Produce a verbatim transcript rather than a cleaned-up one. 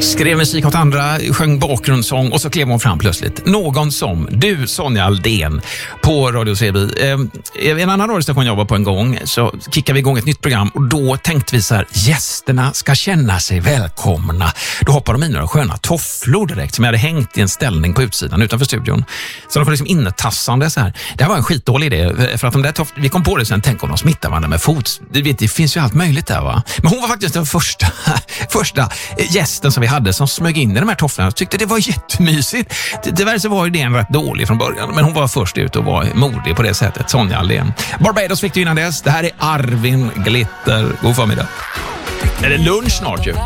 Skrev musik åt andra, sjöng bakgrundssång och så klev hon fram plötsligt. Någon som du, Sonja Aldén, på Radio C B. Eh, en annan radiostation jag var på en gång så kickade vi igång ett nytt program och då tänkte vi så här, gästerna ska känna sig välkomna. Då hoppade de in några sköna tofflor direkt som jag hade hängt i en ställning på utsidan utanför studion. Så de får liksom innetassande så här. Det här var en skitdålig idé för att de där toff- vi kom på det sen, tänk om de smittar varandra med fot. Det, vet, det finns ju allt möjligt där, va? Men hon var faktiskt den första, första gästen som vi hade som smög in i de här tofflorna. Jag tyckte det var jättemysigt. Tyvärr så var idén rätt dålig från början, men hon var först ut och var modig på det sättet. Sonja Aldén. Barbados fick du innan dess. Det här är Arvin Glitter. God förmiddag. Är det lunch snart ju?